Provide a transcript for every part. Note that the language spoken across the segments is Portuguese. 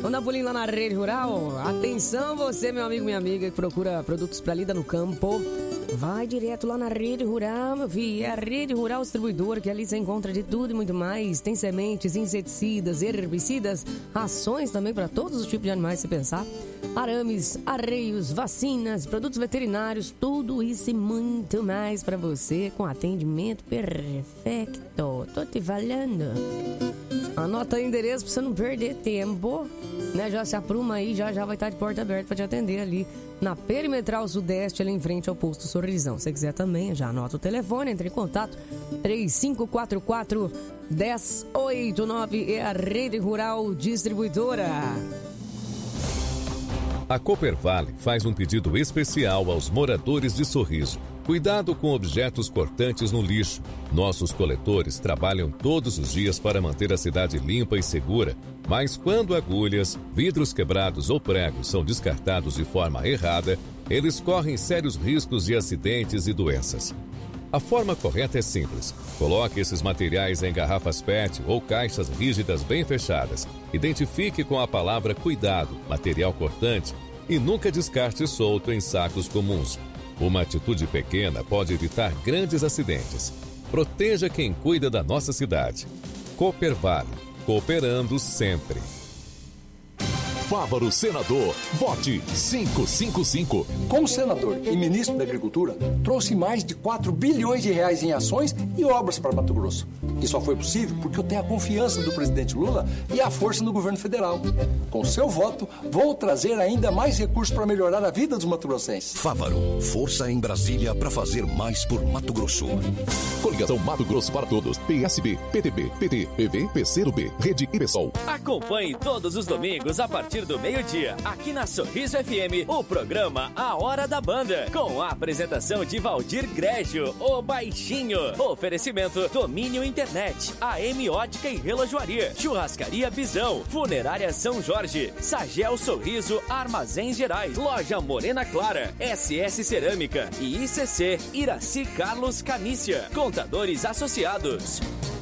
Vamos dar um pulinho lá na Rede Rural. Atenção você, meu amigo, minha amiga, que procura produtos para lida no campo. Vai direto lá na Rede Rural, meu filho. É a Rede Rural Distribuidora, que ali você encontra de tudo e muito mais. Tem sementes, inseticidas, herbicidas, rações também para todos os tipos de animais, se pensar. Arames, arreios, vacinas, produtos veterinários, tudo isso e muito mais para você com atendimento perfeito. Tô te falando. Anota aí o endereço pra você não perder tempo, né? Já se apruma aí, já vai estar de porta aberta pra te atender ali na Perimetral Sudeste, ali em frente ao posto Sorrisão. Se você quiser também, já anota o telefone, entre em contato 3544-1089, é a Rede Rural Distribuidora. A Coopervale faz um pedido especial aos moradores de Sorriso. Cuidado com objetos cortantes no lixo. Nossos coletores trabalham todos os dias para manter a cidade limpa e segura, mas quando agulhas, vidros quebrados ou pregos são descartados de forma errada, eles correm sérios riscos de acidentes e doenças. A forma correta é simples. Coloque esses materiais em garrafas PET ou caixas rígidas bem fechadas. Identifique com a palavra cuidado, material cortante, e nunca descarte solto em sacos comuns. Uma atitude pequena pode evitar grandes acidentes. Proteja quem cuida da nossa cidade. Coopervale, cooperando sempre. Fávaro Senador, vote 555. Como senador e ministro da Agricultura, trouxe mais de 4 bilhões de reais em ações e obras para Mato Grosso. E só foi possível porque eu tenho a confiança do presidente Lula e a força do governo federal. Com seu voto, vou trazer ainda mais recursos para melhorar a vida dos mato-grossenses. Fávaro, força em Brasília para fazer mais por Mato Grosso. Coligação Mato Grosso para Todos, PSB, PTB, PT, PV, PCdoB, Rede e PSOL. Acompanhe todos os domingos a partir do meio-dia, aqui na Sorriso FM, o programa A Hora da Banda, com a apresentação de Valdir Grégio, o Baixinho. Oferecimento Domínio Internet, AM Ótica e Relojoaria, Churrascaria Bisão, Funerária São Jorge, Sagel Sorriso, Armazéns Gerais, Loja Morena Clara, SS Cerâmica e ICC Iraci Carlos Canícia, Contadores Associados.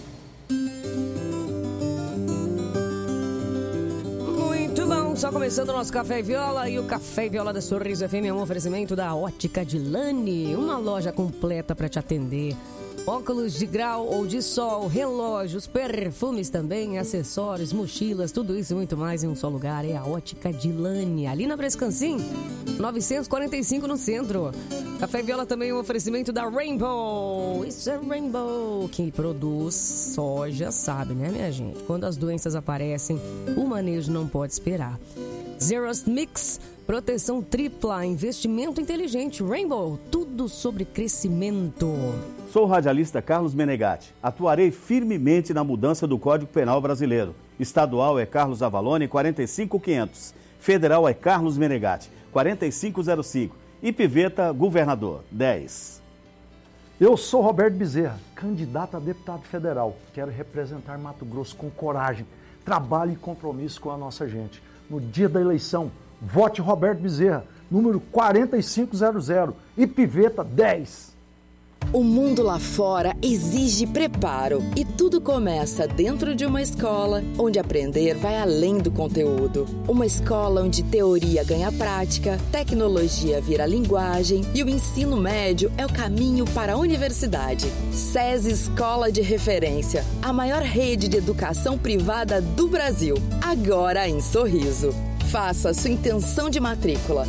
Só começando o nosso Café e Viola, e o Café e Viola da Sorriso FM é um oferecimento da Ótica de Lani, uma loja completa para te atender. Óculos de grau ou de sol, relógios, perfumes também, acessórios, mochilas, tudo isso e muito mais em um só lugar. É a Ótica de Lani, ali na Brescancim, 945 no centro. Café e Viola também é um oferecimento da Rainbow. Isso é Rainbow, que produz soja, sabe, né, minha gente? Quando as doenças aparecem, o manejo não pode esperar. Zerost Mix, proteção tripla, investimento inteligente. Rainbow, tudo sobre crescimento. Sou o radialista Carlos Menegatti. Atuarei firmemente na mudança do Código Penal brasileiro. Estadual é Carlos Avalone, 45500. Federal é Carlos Menegatti, 4505. E Piveta, governador, 10. Eu sou Roberto Bezerra, candidato a deputado federal. Quero representar Mato Grosso com coragem, trabalho e compromisso com a nossa gente. No dia da eleição, vote Roberto Bezerra, número 4500 e Piveta 10. O mundo lá fora exige preparo e tudo começa dentro de uma escola onde aprender vai além do conteúdo. Uma escola onde teoria ganha prática, tecnologia vira linguagem e o ensino médio é o caminho para a universidade. SESI Escola de Referência, a maior rede de educação privada do Brasil, agora em Sorriso. Faça sua intenção de matrícula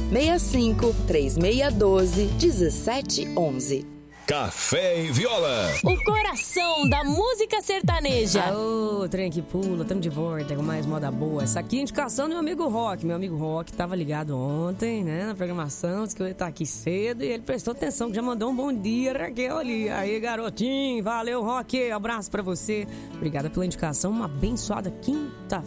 65-3612-1711. Café e Viola. O coração da música sertaneja. Aô, trem que pula, tamo de volta com mais moda boa. Essa aqui é a indicação do meu amigo Rock. Meu amigo Rock tava ligado ontem, né, na programação, disse que eu ia estar aqui cedo e ele prestou atenção, que já mandou um bom dia, Raquel ali. Aí, garotinho, valeu, Rock, abraço pra você. Obrigada pela indicação, uma abençoada quinta